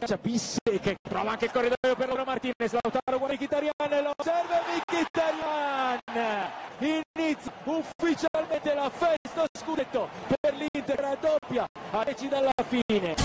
Pisse che trova anche il corridoio per Lautaro Martinez. Lautaro con Mkhitaryan, lo serve Mkhitaryan. Inizia ufficialmente la festa scudetto per l'Inter, raddoppia a 10 dalla fine.